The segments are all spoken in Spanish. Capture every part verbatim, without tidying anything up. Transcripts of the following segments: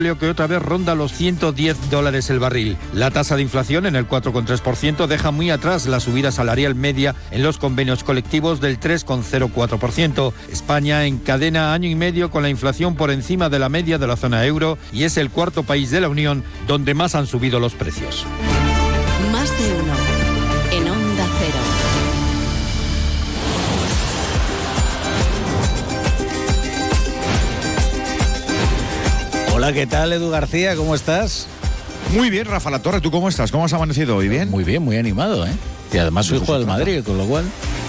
que otra vez ronda los ciento diez dólares el barril. La tasa de inflación en el cuatro coma tres por ciento deja muy atrás la subida salarial media en los convenios colectivos del tres coma cero cuatro por ciento. España encadena año y medio con la inflación por encima de la media de la zona euro y es el cuarto país de la Unión donde más han subido los precios. Más de uno en Onda Cero. Hola, ¿qué tal, Edu García? ¿Cómo estás? Muy bien, Rafa La Torre, ¿tú cómo estás? ¿Cómo has amanecido hoy? ¿Bien? Muy bien, muy animado, ¿eh? Y además soy hijo del Madrid, con lo cual...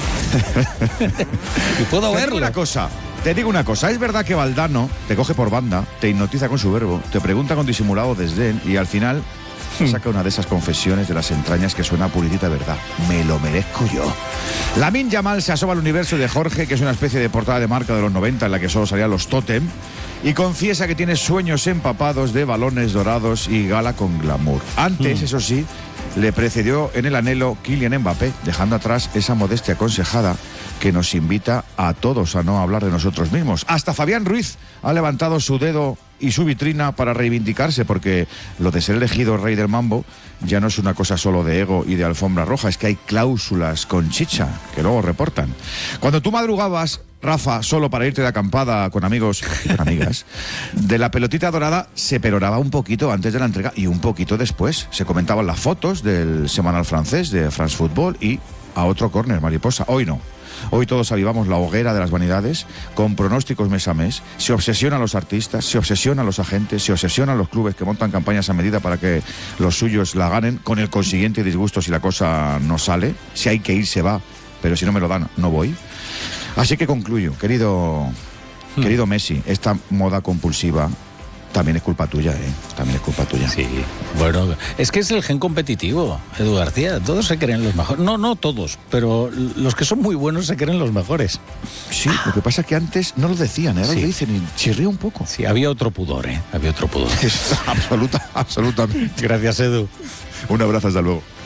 y puedo te verlo. Digo una cosa, te digo una cosa, es verdad que Valdano te coge por banda, te hipnotiza con su verbo, te pregunta con disimulado desdén y al final saca una de esas confesiones de las entrañas que suena a puritita verdad. Me lo merezco yo. Lamine Yamal se asoma al universo de Jorge, que es una especie de portada de marca de los noventa en la que solo salían los tótem, y confiesa que tiene sueños empapados de balones dorados y gala con glamour. Antes, mm. eso sí, le precedió en el anhelo Kylian Mbappé, dejando atrás esa modestia aconsejada que nos invita a todos a no hablar de nosotros mismos. Hasta Fabián Ruiz ha levantado su dedo y su vitrina para reivindicarse, porque lo de ser elegido rey del mambo ya no es una cosa solo de ego y de alfombra roja, es que hay cláusulas con chicha que luego reportan. Cuando tú madrugabas, Rafa, solo para irte de acampada con amigos y con amigas, de la pelotita dorada se peroraba un poquito antes de la entrega y un poquito después. Se comentaban las fotos del semanal francés de France Football y a otro córner, mariposa. Hoy no. Hoy todos avivamos la hoguera de las vanidades con pronósticos mes a mes. Se obsesionan los artistas, se obsesionan los agentes, se obsesionan los clubes que montan campañas a medida para que los suyos la ganen, con el consiguiente disgusto si la cosa no sale. Si hay que ir, se va, pero si no me lo dan, no voy. Así que concluyo, querido, hmm. querido Messi, esta moda compulsiva también es culpa tuya, ¿eh? También es culpa tuya. Sí, bueno, es que es el gen competitivo, Edu García. Todos se creen los mejores. No, no todos, pero los que son muy buenos se creen los mejores. Sí, lo que pasa es que antes no lo decían, ahora sí. Lo dicen y chirría un poco. Sí, había otro pudor, ¿eh? Había otro pudor. Absoluta, absolutamente. Gracias, Edu. Un abrazo, hasta luego.